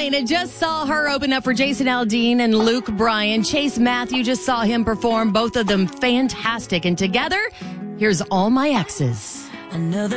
Selena just saw her open up for Jason Aldean and Luke Bryan. Chase Matthew just saw him perform. Both of them fantastic. And together, here's All My Exes. Another